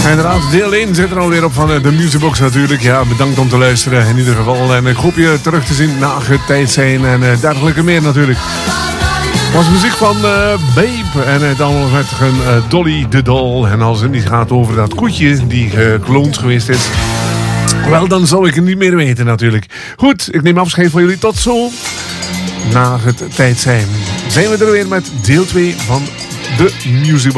Inderdaad, deel 1 zit er alweer op van de Musicbox natuurlijk. Ja, bedankt om te luisteren in ieder geval. En ik hoop je terug te zien na het tijd zijn en dergelijke meer natuurlijk. Was muziek van Babe en dan met een Dolly de Doll. En als het niet gaat over dat koetje die gekloond geweest is, wel, dan zou ik het niet meer weten natuurlijk. Goed, ik neem afscheid van jullie. Tot zo. Na het tijd zijn we er weer met deel 2 van de Musicbox.